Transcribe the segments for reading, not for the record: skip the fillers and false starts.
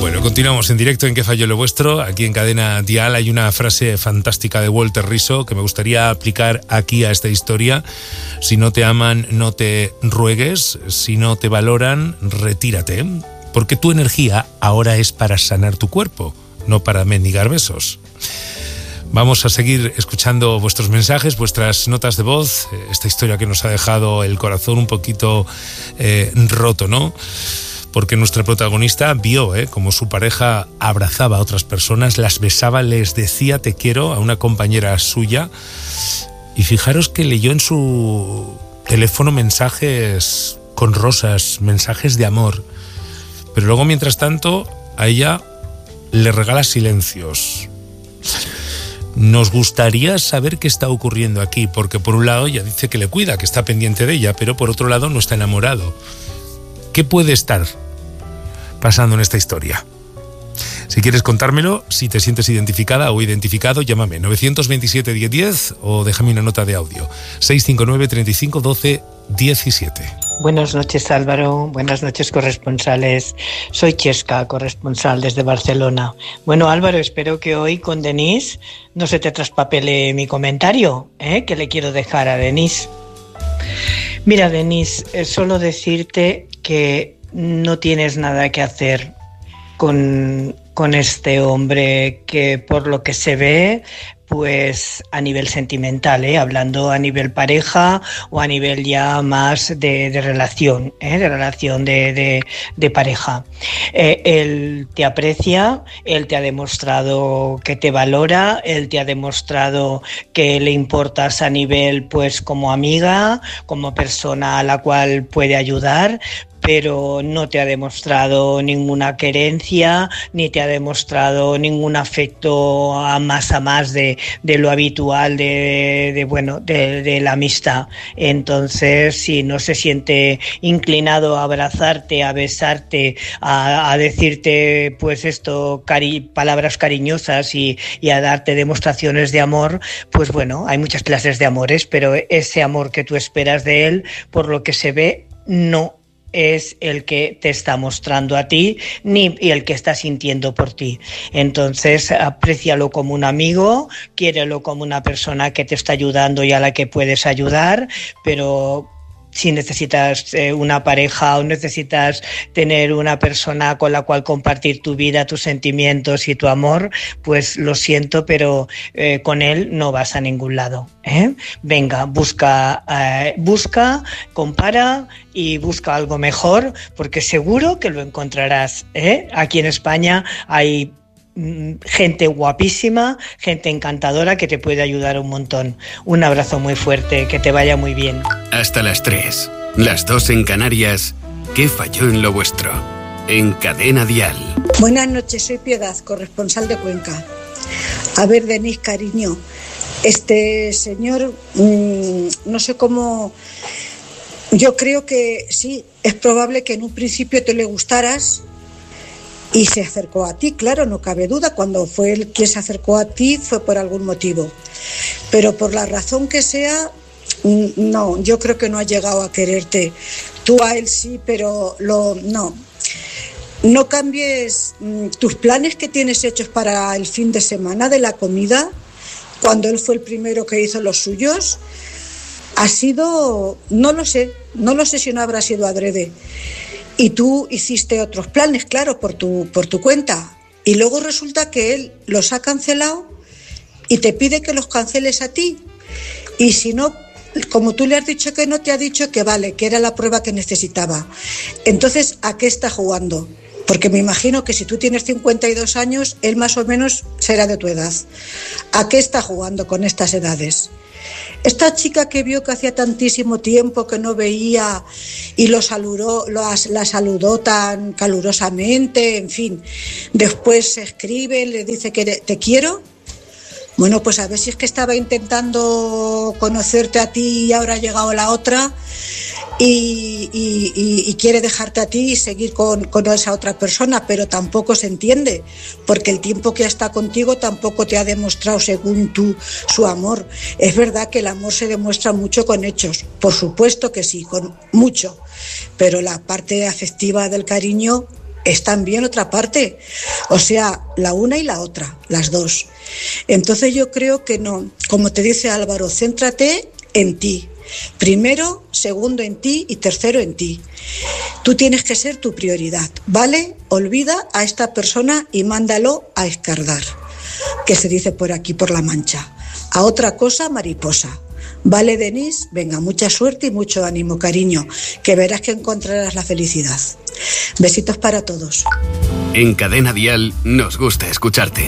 Bueno, continuamos en directo en ¿Qué falló lo vuestro? Aquí en Cadena Dial hay una frase fantástica de Walter Rizzo que me gustaría aplicar aquí a esta historia. Si no te aman, no te ruegues. Si no te valoran, retírate. Porque tu energía ahora es para sanar tu cuerpo, no para mendigar besos. Vamos a seguir escuchando vuestros mensajes, vuestras notas de voz. Esta historia que nos ha dejado el corazón un poquito roto, ¿no? Porque nuestra protagonista vio como su pareja abrazaba a otras personas, las besaba, les decía te quiero a una compañera suya. Y fijaros que leyó en su teléfono mensajes con rosas, mensajes de amor. Pero luego, mientras tanto, a ella le regala silencios. Nos gustaría saber qué está ocurriendo aquí, porque por un lado ella dice que le cuida, que está pendiente de ella, pero por otro lado no está enamorado. ¿Qué puede estar pasando en esta historia? Si quieres contármelo, si te sientes identificada o identificado, llámame 927 1010 o déjame una nota de audio 659 35 12 17. Buenas noches, Álvaro. Buenas noches, corresponsales. Soy Chesca, corresponsal desde Barcelona. Bueno, Álvaro, espero que hoy con Denise no se te traspapele mi comentario, que le quiero dejar a Denise. Mira, Denise, solo decirte que no tienes nada que hacer con este hombre que, por lo que se ve, pues a nivel sentimental, hablando a nivel pareja o a nivel ya más de relación, de relación de pareja. Él te aprecia, él te ha demostrado que te valora, él te ha demostrado que le importas a nivel pues como amiga, como persona a la cual puede ayudar, pero no te ha demostrado ninguna querencia, ni te ha demostrado ningún afecto a más de lo habitual de la amistad. Entonces, si no se siente inclinado a abrazarte, a besarte, a decirte pues esto, palabras cariñosas y a darte demostraciones de amor, pues bueno, hay muchas clases de amores, pero ese amor que tú esperas de él, por lo que se ve, no es el que te está mostrando a ti y el que está sintiendo por ti. Entonces, aprécialo como un amigo, quiérelo como una persona que te está ayudando y a la que puedes ayudar, pero si necesitas una pareja o necesitas tener una persona con la cual compartir tu vida, tus sentimientos y tu amor, pues lo siento, pero con él no vas a ningún lado. Venga, busca, compara y busca algo mejor, porque seguro que lo encontrarás. Aquí en España hay gente guapísima, gente encantadora que te puede ayudar un montón. Un abrazo muy fuerte, que te vaya muy bien. Hasta las 3, las 2 en Canarias. ¿Qué falló en lo vuestro? En Cadena Dial. Buenas noches, soy Piedad, corresponsal de Cuenca. A ver, Denise, cariño, este señor, no sé cómo. Yo creo que sí, es probable que en un principio te le gustaras y se acercó a ti, claro, no cabe duda. Cuando fue él quien se acercó a ti fue por algún motivo, pero por la razón que sea, no, yo creo que no ha llegado a quererte. Tú a él sí, pero no cambies tus planes que tienes hechos para el fin de semana de la comida, cuando él fue el primero que hizo los suyos. Ha sido, no lo sé si no habrá sido adrede. Y tú hiciste otros planes, claro, por tu cuenta. Y luego resulta que él los ha cancelado y te pide que los canceles a ti. Y si no, como tú le has dicho que no, te ha dicho que vale, que era la prueba que necesitaba. Entonces, ¿a qué está jugando? Porque me imagino que si tú tienes 52 años, él más o menos será de tu edad. ¿A qué está jugando con estas edades? Esta chica que vio que hacía tantísimo tiempo que no veía y la saludó tan calurosamente, en fin, después se escribe, le dice que te quiero. Bueno, pues a ver si es que estaba intentando conocerte a ti y ahora ha llegado la otra y quiere dejarte a ti y seguir con esa otra persona, pero tampoco se entiende, porque el tiempo que está contigo tampoco te ha demostrado, según tú, su amor. Es verdad que el amor se demuestra mucho con hechos, por supuesto que sí, con mucho, pero la parte afectiva del cariño es también otra parte, o sea, la una y la otra, las dos. Entonces yo creo que no, como te dice Álvaro, céntrate en ti. Primero, segundo en ti y tercero en ti. Tú tienes que ser tu prioridad, ¿vale? Olvida a esta persona y mándalo a escardar, que se dice por aquí, por La Mancha. A otra cosa, mariposa. Vale, Denise, venga, mucha suerte y mucho ánimo, cariño, que verás que encontrarás la felicidad. Besitos para todos. En Cadena Dial nos gusta escucharte.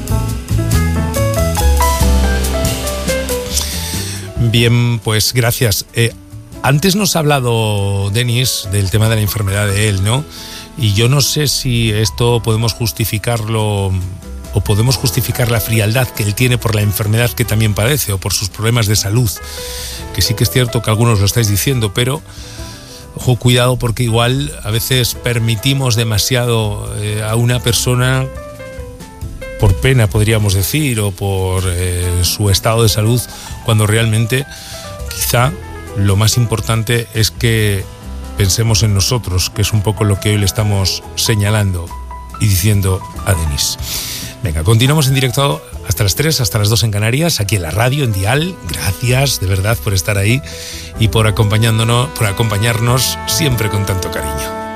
Bien, pues gracias. Antes nos ha hablado Denis del tema de la enfermedad de él, ¿no? Y yo no sé si esto podemos justificarlo o podemos justificar la frialdad que él tiene por la enfermedad que también padece o por sus problemas de salud, que sí que es cierto que algunos lo estáis diciendo, pero ojo, cuidado, porque igual a veces permitimos demasiado a una persona por pena, podríamos decir, o por su estado de salud, cuando realmente quizá lo más importante es que pensemos en nosotros, que es un poco lo que hoy le estamos señalando y diciendo a Denis. Venga, continuamos en directo hasta las 3, hasta las 2 en Canarias, aquí en la radio, en Dial. Gracias, de verdad, por estar ahí y por acompañarnos siempre con tanto cariño.